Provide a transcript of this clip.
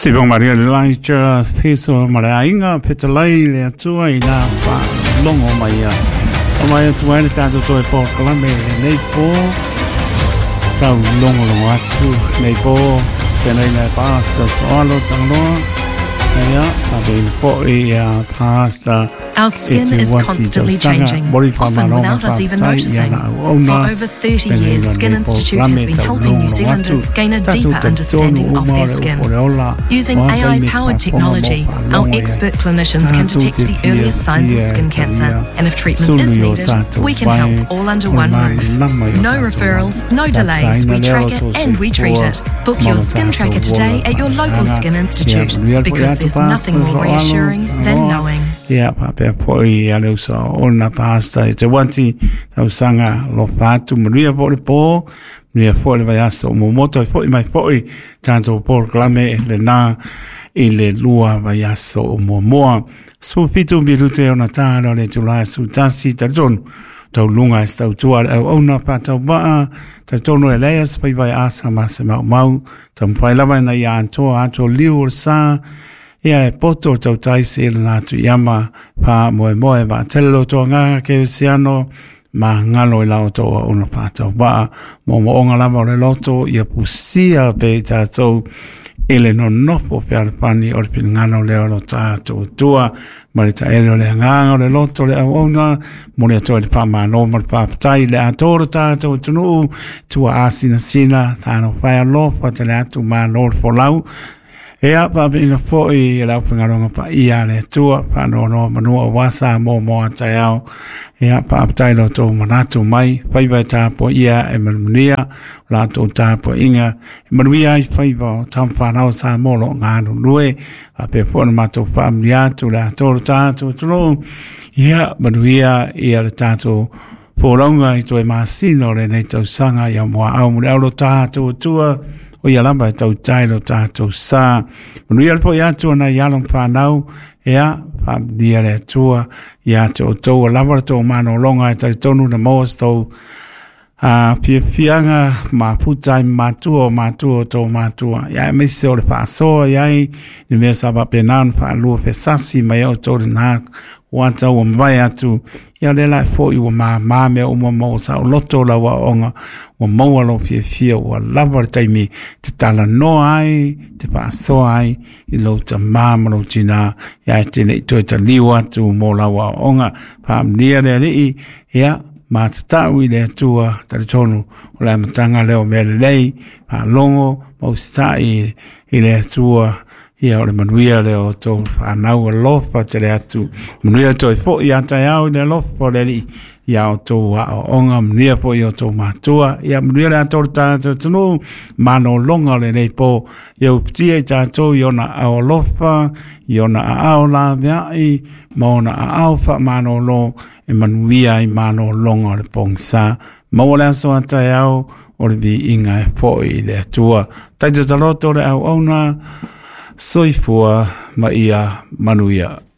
Sibong Maria Elijah Peso Marainga Petalai le atua I la pa longo mai o mai atua le tato to e po kalame nei po tau longo atu nei po penai na pasta soalo tangloa ya tabe po e pasta. Our skin is constantly changing, often without us even noticing. For over 30 years, Skin Institute has been helping New Zealanders gain a deeper understanding of their skin. Using AI-powered technology, our expert clinicians can detect the earliest signs of skin cancer, and if treatment is needed, we can help all under one roof. No referrals, no delays, we track it and we treat it. Book your skin tracker today at your local Skin Institute, because there's nothing more reassuring than knowing. Yeah, Papa, poi alusa ona pasta e te wanti tau sanga lo fatu maria poi po maria poi vai aso momoto poi mai poi tanto por clame le na ile lua vai aso momoa so pitu birute ona tano le tula su tasi tajon tau lunga stau tua ona pata ba tatono eleas pai vai asa masema mau tam pai lava na ya anto liu sa ia e poto tau taisi ele natu iama pa moe ba telo to nga ke siano ma ngalo ila to ona pata ba mo onga lava le loto ia pusia pe tato ele no nopo per pani or pin ngano le lo tato tua marita ele le ngano le loto le ona mo le to pa ma no mar pa tai le atoro tato tunu tua asina sina tano fa lo pa te le atu ma no for lau. Ea pa ina po I lau pingaronga pa ia le tua pa no manua wasa mo atai au. Ea pa aptai lo tō manatu mai whaiwai tā po ia e manunia la tō tā po inga. Manuia I whaiwa tam whanau sa mo lo ngānu rue a pe po na mato pa amnia tu la tōru tātou tūro. Ea manuia ia le tātou po launga I tō e māsino le nei tau sanga ia mua au mune au lo tātou tua. O ia lamba tau tai lo tātou sā. Manu ia po ia tua na ialong whanau, ea, dia le tua, ia te o tau, lamba tau mano longa, e tai tonu na moas tau, pianga, ma putai matua tau matua. Ia e mese o le whaasoa, iai, ni mea saba penan, whaalua pesasi, mai au tau den hak, wata ua mai atu, ia le lai po I ua maa mea uma mau sa o loto la wa onga, ua maua lo fia ua lava taimi te tala no ai, te paaso ai, I lo ta maa lo tina, ia e tene I toi ta liwa atu mo la wa onga, pa amnia le alii, ia, ma te tau I le atua, tari tonu, o la matanga leo mea le lei, pa longo, mau stai I le atua, ia o le manuia leo tō whanau a lofa te le atu. Manuia tō I fo I atai au le lofa le li. Ia o tō o onga manuia po I o tō mātua. Ia manuia le ato tātou tunu. Mano longa le nei po. Ia uptia I tātou I ona au lofa. I ona au la meai. Ma ona au wha mano lo. E manuia I mano longa le pongsa. Mau le aso atai au. O le vi inga e po I le atua. Taito taloto le au ona. Soifua ma ia manuia.